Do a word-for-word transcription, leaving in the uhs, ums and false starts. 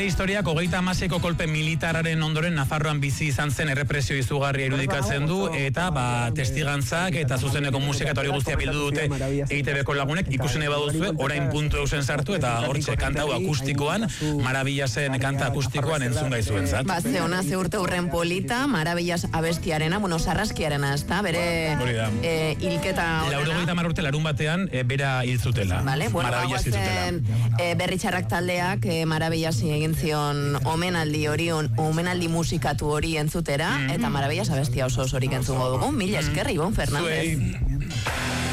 historiak hogeita hamaseko kolpe militararen ondoren Nafarroan bizi izan zen errepresio izugarria irudikatzen du, eta ba, testigantzak eta zuzeneko musika eta hori guztia bildu dute E I T B-ko lagunek, ikusen eba duzue, orain puntu eusen sartu, eta hortxe kantau akustikoan, Marabillasen kanta akustikoan entzun gaizuen zat. Ba, ze ona, ze urte urren polita, Marabillas abestiarena, bueno, sarraskiarena, ez da, bere e, hilketa horrena. Laurogeita mar urte larun batean, e, bera hil zutela. Vale, bueno, Marabillas hil zutela. E, berritxarrak taldeak e, Marabillasi egin zion omenaldi hori, omenaldi musikatu hori entzutera, mm. eta Marabillas abestia oso osorik entzungo dugu. Mila eskerri, Ibon Fernández.